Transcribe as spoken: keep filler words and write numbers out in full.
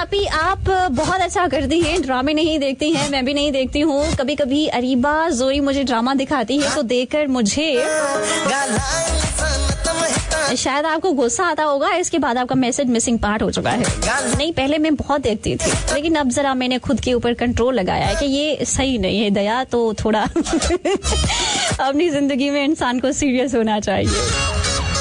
आपी, आप बहुत अच्छा करती हैं, ड्रामे नहीं देखती हैं, मैं भी नहीं देखती हूँ। कभी कभी अरीबा जोरी मुझे ड्रामा दिखाती है तो देखकर मुझे शायद आपको गुस्सा आता होगा, इसके बाद आपका मैसेज मिसिंग पार्ट हो चुका है। नहीं, पहले मैं बहुत देखती थी, लेकिन अब जरा मैंने खुद के ऊपर कंट्रोल लगाया है कि ये सही नहीं है दया, तो थोड़ा अपनी जिंदगी में इंसान को सीरियस होना चाहिए।